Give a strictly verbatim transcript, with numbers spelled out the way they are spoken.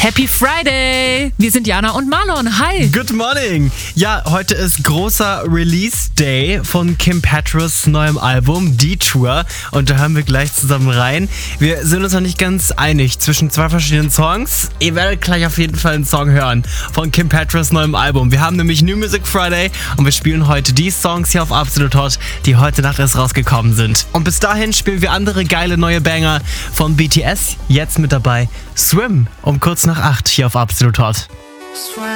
Happy Friday! Wir sind Jana und Marlon. Hi! Good morning! Ja, heute ist großer Release-Day von Kim Petras neuem Album Detour und da hören wir gleich zusammen rein. Wir sind uns noch nicht ganz einig zwischen zwei verschiedenen Songs. Ihr werdet gleich auf jeden Fall einen Song hören von Kim Petras neuem Album. Wir haben nämlich New Music Friday und wir spielen heute die Songs hier auf Absolut Hot, die heute Nacht erst rausgekommen sind. Und bis dahin spielen wir andere geile neue Banger von B T S. Jetzt mit dabei Swim um kurz nach acht hier auf Absolut Hot.